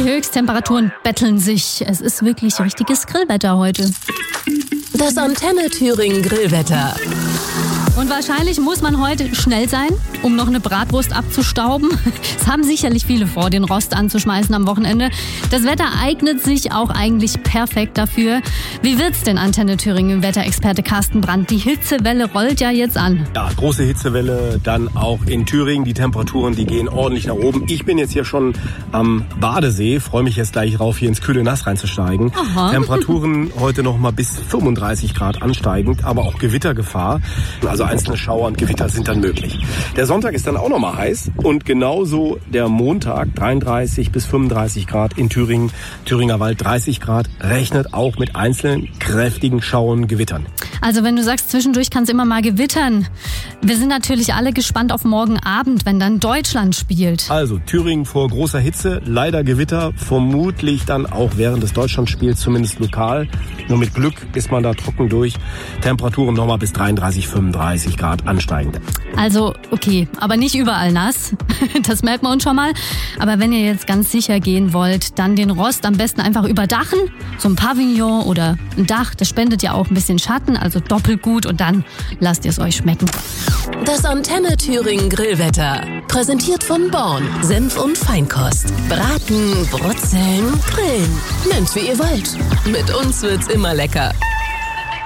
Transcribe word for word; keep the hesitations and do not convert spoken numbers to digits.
Höchsttemperaturen betteln sich. Es ist wirklich richtiges Grillwetter heute. Das Antenne Thüringen Grillwetter. Und wahrscheinlich muss man heute schnell sein, um noch eine Bratwurst abzustauben. Es haben sicherlich viele vor, den Rost anzuschmeißen am Wochenende. Das Wetter eignet sich auch eigentlich perfekt dafür. Wie wird's denn, Antenne Thüringen Wetterexperte Carsten Brandt? Die Hitzewelle rollt ja jetzt an. Ja, große Hitzewelle, dann auch in Thüringen. Die Temperaturen, die gehen ordentlich nach oben. Ich bin jetzt hier schon am Badesee, freue mich jetzt gleich rauf, hier ins kühle Nass reinzusteigen. Aha. Temperaturen heute noch mal bis fünfunddreißig Grad ansteigend, aber auch Gewittergefahr. Also einzelne Schauer und Gewitter sind dann möglich. Der Sonntag ist dann auch noch mal heiß und genauso der Montag dreiunddreißig bis fünfunddreißig Grad in Thüringen. Thüringer Wald dreißig Grad, rechnet auch mit einzelnen kräftigen Schauern, Gewittern. Also wenn du sagst, zwischendurch kann es immer mal gewittern. Wir sind natürlich alle gespannt auf morgen Abend, wenn dann Deutschland spielt. Also Thüringen vor großer Hitze, leider Gewitter, vermutlich dann auch während des Deutschlandspiels, zumindest lokal. Nur mit Glück ist man da trocken durch. Temperaturen nochmal bis dreiunddreißig, fünfunddreißig Grad ansteigend. Also okay, aber nicht überall nass. Das merkt man uns schon mal. Aber wenn ihr jetzt ganz sicher gehen wollt, dann den Rost am besten einfach überdachen. So ein Pavillon oder ein Dach, das spendet ja auch ein bisschen Schatten, also doppelt gut, und dann lasst ihr es euch schmecken. Das Antenne Thüringen Grillwetter. Präsentiert von Born. Senf und Feinkost. Braten, brutzeln, grillen. Nennt wie ihr wollt. Mit uns wird's immer lecker.